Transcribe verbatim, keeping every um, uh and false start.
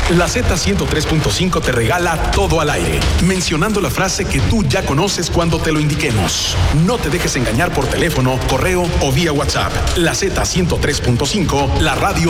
La Z ciento tres punto cinco te regala todo al aire, mencionando la frase que tú ya conoces cuando te lo indiquemos. No te dejes engañar por teléfono, correo o vía WhatsApp. La Z ciento tres punto cinco, la radio